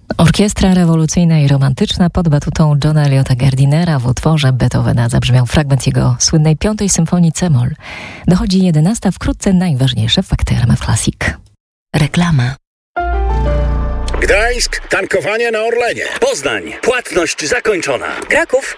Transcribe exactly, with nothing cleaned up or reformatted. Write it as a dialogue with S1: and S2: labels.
S1: Orkiestra rewolucyjna i romantyczna pod batutą Johna Eliota Gardinera w utworze Beethovena zabrzmiał fragment jego słynnej piątej symfonii C-moll. Dochodzi jedenasta, wkrótce najważniejsze fakty R M F Classic. Reklama.
S2: Gdańsk, tankowanie na Orlenie.
S3: Poznań, płatność zakończona.
S4: Kraków,